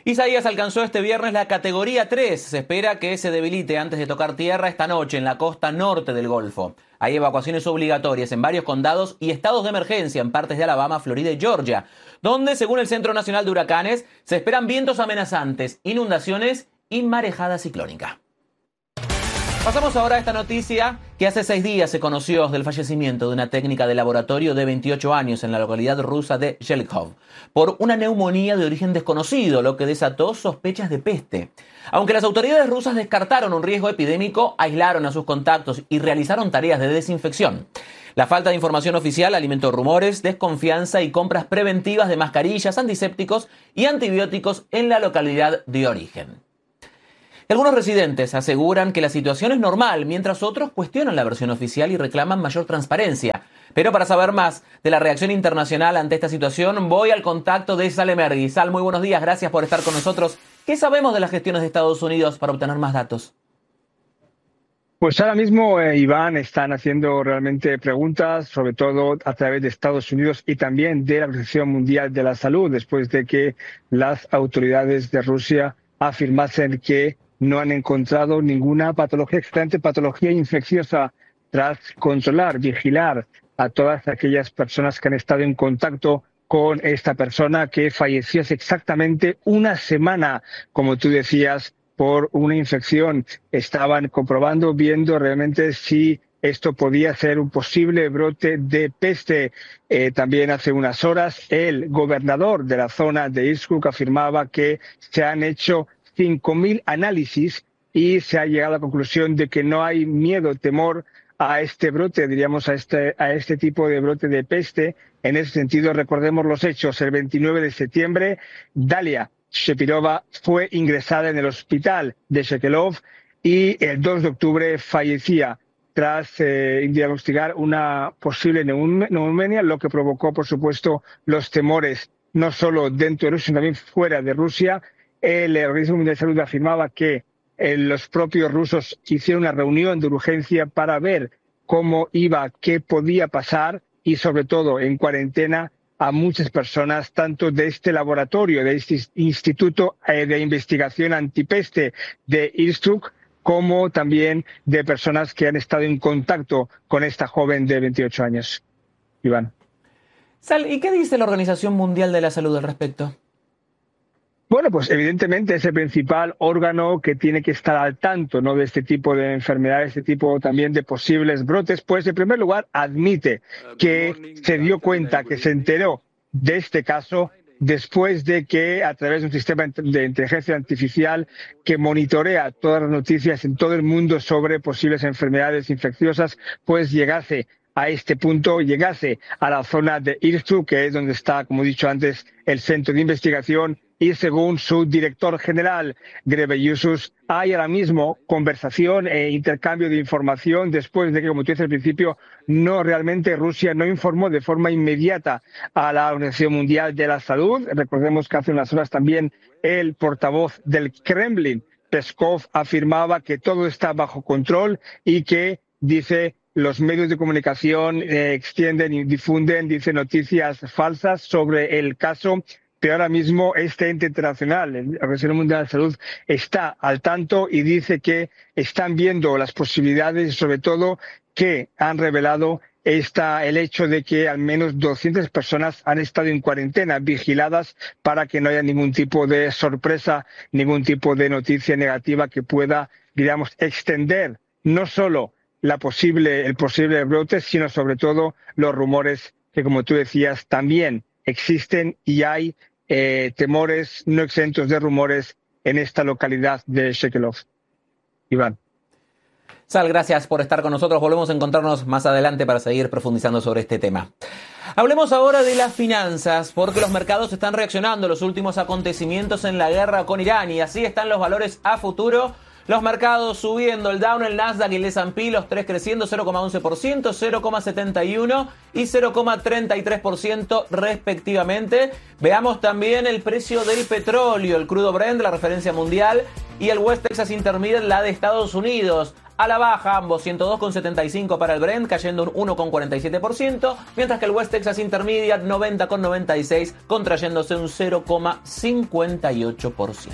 Isaías alcanzó este viernes la categoría 3. Se espera que se debilite antes de tocar tierra esta noche en la costa norte del Golfo. Hay evacuaciones obligatorias en varios condados y estados de emergencia en partes de Alabama, Florida y Georgia, donde, según el Centro Nacional de Huracanes, se esperan vientos amenazantes, inundaciones y marejada ciclónica. Pasamos ahora a esta noticia que hace 6 días se conoció del fallecimiento de una técnica de laboratorio de 28 años en la localidad rusa de Zhelkov por una neumonía de origen desconocido, lo que desató sospechas de peste. Aunque las autoridades rusas descartaron un riesgo epidémico, aislaron a sus contactos y realizaron tareas de desinfección. La falta de información oficial alimentó rumores, desconfianza y compras preventivas de mascarillas, antisépticos y antibióticos en la localidad de origen. Algunos residentes aseguran que la situación es normal, mientras otros cuestionan la versión oficial y reclaman mayor transparencia. Pero para saber más de la reacción internacional ante esta situación, voy al contacto de Sal Emergui. Sal, muy buenos días, gracias por estar con nosotros. ¿Qué sabemos de las gestiones de Estados Unidos para obtener más datos? Pues ahora mismo, Iván, están haciendo realmente preguntas, sobre todo a través de Estados Unidos y también de la Organización Mundial de la Salud, después de que las autoridades de Rusia afirmasen que no han encontrado ninguna patología, extrañamente patología infecciosa, tras controlar, vigilar a todas aquellas personas que han estado en contacto con esta persona que falleció hace exactamente una semana, como tú decías, por una infección. Estaban comprobando, viendo realmente si esto podía ser un posible brote de peste. También hace unas horas el gobernador de la zona de Irkutsk afirmaba que se han hecho 5.000 análisis y se ha llegado a la conclusión de que no hay miedo, temor a este brote, diríamos a este tipo de brote de peste. En ese sentido, recordemos los hechos. El 29 de septiembre, Dalia Shapirova fue ingresada en el hospital de Shekelov y el 2 de octubre fallecía tras diagnosticar una posible neumonía, lo que provocó, por supuesto, los temores, no solo dentro de Rusia, sino también fuera de Rusia. El Organismo Mundial de Salud afirmaba que los propios rusos hicieron una reunión de urgencia para ver cómo iba, qué podía pasar y, sobre todo, en cuarentena a muchas personas, tanto de este laboratorio, de este Instituto de Investigación Antipeste de Irkutsk, como también de personas que han estado en contacto con esta joven de 28 años. Iván. Sal, ¿y qué dice la Organización Mundial de la Salud al respecto? Bueno, pues evidentemente es el principal órgano que tiene que estar al tanto, ¿no?, de este tipo de enfermedades, este tipo también de posibles brotes. Pues en primer lugar admite que se dio cuenta, que se enteró de este caso después de que a través de un sistema de inteligencia artificial que monitorea todas las noticias en todo el mundo sobre posibles enfermedades infecciosas, pues llegase a este punto, llegase a la zona de Irkutsk, que es donde está, como he dicho antes, el centro de investigación. Y según su director general, Ghebreyesus, hay ahora mismo conversación e intercambio de información después de que, como tú dices al principio, Rusia no informó de forma inmediata a la Organización Mundial de la Salud. Recordemos que hace unas horas también el portavoz del Kremlin, Peskov, afirmaba que todo está bajo control y que, dice, los medios de comunicación extienden y difunden, dice, noticias falsas sobre el caso. Pero ahora mismo este ente internacional, la Organización Mundial de la Salud, está al tanto y dice que están viendo las posibilidades y sobre todo que han revelado el hecho de que al menos 200 personas han estado en cuarentena, vigiladas, para que no haya ningún tipo de sorpresa, ningún tipo de noticia negativa que pueda, digamos, extender no solo el posible brote, sino sobre todo los rumores que, como tú decías, también existen y hay temores no exentos de rumores en esta localidad de Shekelov. Iván. Sal, gracias por estar con nosotros. Volvemos a encontrarnos más adelante para seguir profundizando sobre este tema. Hablemos ahora de las finanzas, porque los mercados están reaccionando a los últimos acontecimientos en la guerra con Irán y así están los valores a futuro. Los mercados subiendo, el Dow, el Nasdaq y el S&P, los tres creciendo 0,11%, 0,71% y 0,33% respectivamente. Veamos también el precio del petróleo, el crudo Brent, la referencia mundial, y el West Texas Intermediate, la de Estados Unidos. a la baja, ambos 102,75 para el Brent, cayendo un 1,47%, mientras que el West Texas Intermediate 90,96, contrayéndose un 0,58%.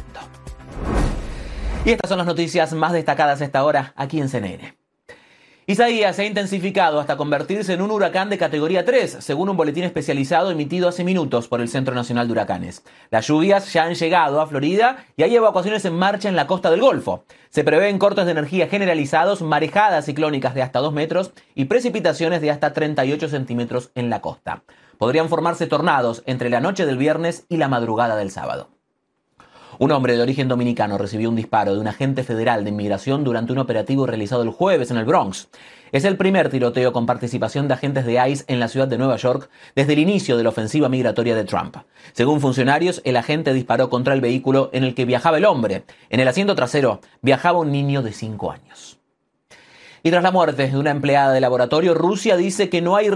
Y estas son las noticias más destacadas a esta hora aquí en CNN. Isaías se ha intensificado hasta convertirse en un huracán de categoría 3, según un boletín especializado emitido hace minutos por el Centro Nacional de Huracanes. Las lluvias ya han llegado a Florida y hay evacuaciones en marcha en la costa del Golfo. Se prevén cortes de energía generalizados, marejadas ciclónicas de hasta 2 metros y precipitaciones de hasta 38 centímetros en la costa. Podrían formarse tornados entre la noche del viernes y la madrugada del sábado. Un hombre de origen dominicano recibió un disparo de un agente federal de inmigración durante un operativo realizado el jueves en el Bronx. Es el primer tiroteo con participación de agentes de ICE en la ciudad de Nueva York desde el inicio de la ofensiva migratoria de Trump. Según funcionarios, el agente disparó contra el vehículo en el que viajaba el hombre. En el asiento trasero viajaba un niño de 5 años. Y tras la muerte de una empleada de laboratorio, Rusia dice que no hay